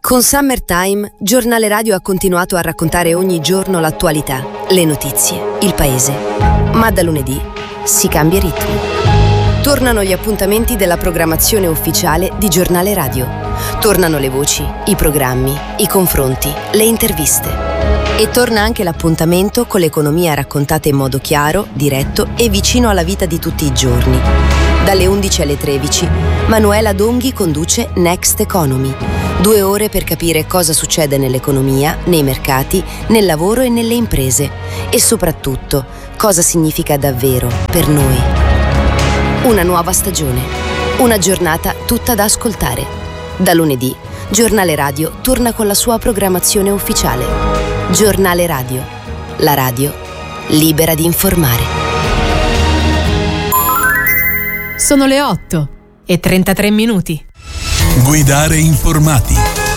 Con Summertime, Giornale Radio ha continuato a raccontare ogni giorno l'attualità, le notizie, il paese. Ma da lunedì si cambia ritmo. Tornano gli appuntamenti della programmazione ufficiale di Giornale Radio. Tornano le voci, i programmi, i confronti, le interviste. E torna anche l'appuntamento con l'economia raccontata in modo chiaro, diretto e vicino alla vita di tutti i giorni. Dalle 11 alle 13, Manuela Donghi conduce Next Economy. 2 ore per capire cosa succede nell'economia, nei mercati, nel lavoro e nelle imprese. E soprattutto, cosa significa davvero per noi. Una nuova stagione. Una giornata tutta da ascoltare. Da lunedì, Giornale Radio torna con la sua programmazione ufficiale. Giornale Radio. La radio libera di informare. Sono le 8:33. Guidare informati.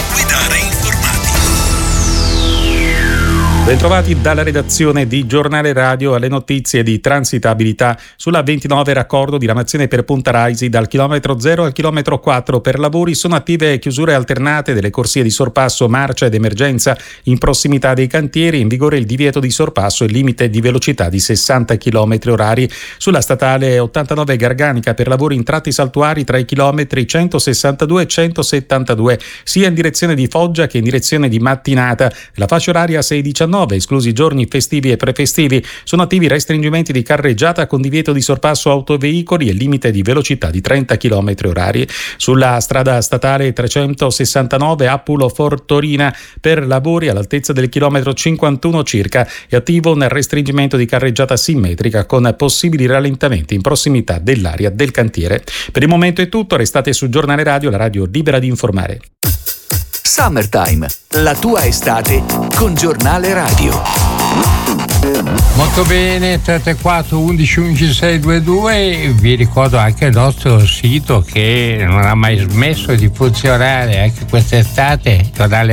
Bentrovati dalla redazione di Giornale Radio alle notizie di transitabilità sulla 29 raccordo diramazione per Punta Raisi dal chilometro 0 al chilometro 4. Per lavori sono attive chiusure alternate delle corsie di sorpasso, marcia ed emergenza in prossimità dei cantieri. In vigore il divieto di sorpasso e limite di velocità di 60 km orari. Sulla statale 89 Garganica per lavori in tratti saltuari tra i chilometri 162 e 172 sia in direzione di Foggia che in direzione di Mattinata. La fascia oraria 6-19, esclusi giorni festivi e prefestivi, sono attivi restringimenti di carreggiata con divieto di sorpasso autoveicoli e limite di velocità di 30 km orari. Sulla strada statale 369 Appulo-Fortorina per lavori all'altezza del chilometro 51 circa è attivo un restringimento di carreggiata simmetrica con possibili rallentamenti in prossimità dell'area del cantiere. Per il momento è tutto, restate su Giornale Radio, la radio libera di informare. Summertime, la tua estate con Giornale Radio. Molto bene, 334 11 11 622. Vi ricordo anche il nostro sito che non ha mai smesso di funzionare anche quest'estate,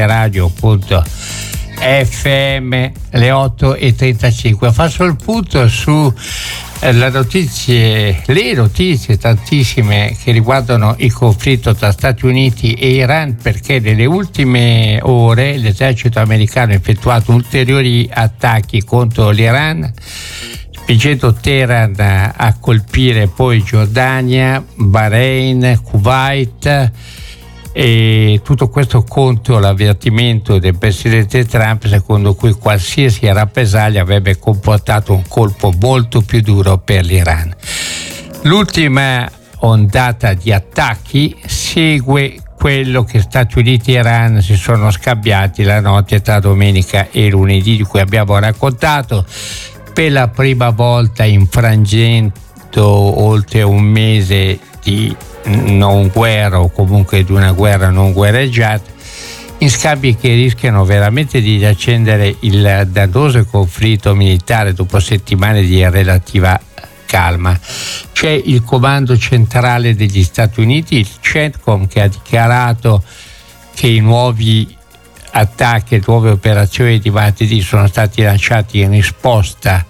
giornaleradio.fm, le 8:35. Faccio il punto su le notizie tantissime che riguardano il conflitto tra Stati Uniti e Iran, perché nelle ultime ore l'esercito americano ha effettuato ulteriori attacchi contro l'Iran, spingendo Teheran a colpire poi Giordania, Bahrain, Kuwait, e tutto questo contro l'avvertimento del presidente Trump, secondo cui qualsiasi rappresaglia avrebbe comportato un colpo molto più duro per l'Iran. L'ultima ondata di attacchi segue quello che Stati Uniti e Iran si sono scambiati la notte tra domenica e lunedì, di cui abbiamo raccontato, per la prima volta infrangendo oltre un mese di non guerra, o comunque di una guerra non guerreggiata, in scambi che rischiano veramente di riaccendere il dannoso conflitto militare dopo settimane di relativa calma. C'è il comando centrale degli Stati Uniti, il CENTCOM, che ha dichiarato che i nuovi attacchi e nuove operazioni di martedì sono stati lanciati in risposta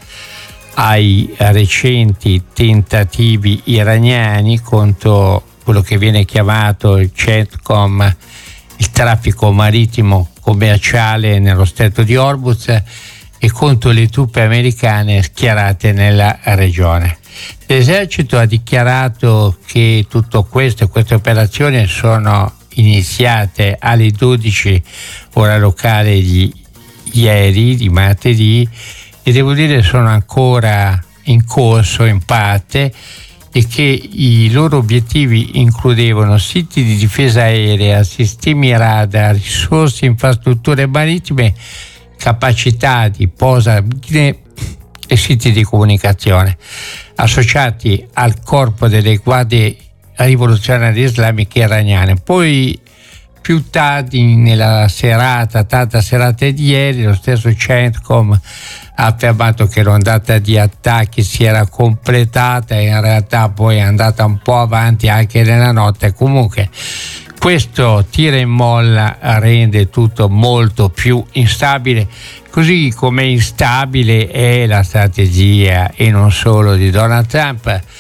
ai recenti tentativi iraniani contro quello che viene chiamato il CENTCOM, il traffico marittimo commerciale nello stretto di Hormuz, e contro le truppe americane schierate nella regione. L'esercito ha dichiarato che tutto questo, queste operazioni sono iniziate alle 12 ora locale di ieri, di martedì, e devo dire sono ancora in corso in parte, e che i loro obiettivi includevano siti di difesa aerea, sistemi radar, risorse, infrastrutture marittime, capacità di posa mine e siti di comunicazione associati al corpo delle guardie rivoluzionarie islamiche iraniane. Poi più tardi nella tarda serata di ieri, lo stesso CENTCOM ha affermato che l'ondata di attacchi si era completata e in realtà poi è andata un po' avanti anche nella notte. Comunque questo tira e molla rende tutto molto più instabile, così come instabile è la strategia, e non solo, di Donald Trump,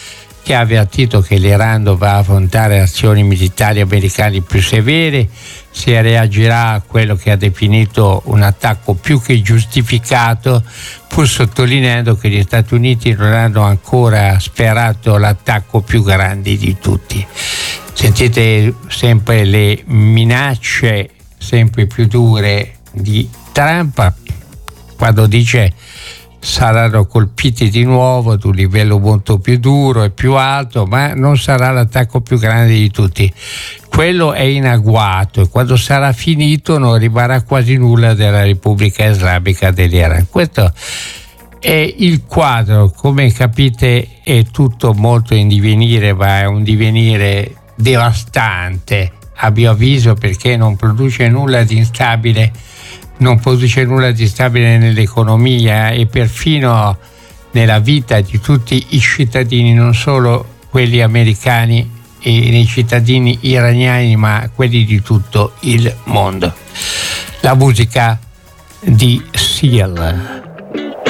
che ha avvertito che l'Iran dovrà affrontare azioni militari americane più severe se reagirà a quello che ha definito un attacco più che giustificato, pur sottolineando che gli Stati Uniti non hanno ancora sperato l'attacco più grande di tutti. Sentite sempre le minacce sempre più dure di Trump quando dice saranno colpiti di nuovo ad un livello molto più duro e più alto, ma non sarà l'attacco più grande di tutti. Quello è in agguato e quando sarà finito non rimarrà quasi nulla della Repubblica Islamica dell'Iran. Questo è il quadro, come capite è tutto molto in divenire, ma è un divenire devastante a mio avviso, perché non produce nulla di instabile, nell'economia e perfino nella vita di tutti i cittadini, non solo quelli americani e nei cittadini iraniani, ma quelli di tutto il mondo. La musica di Seal.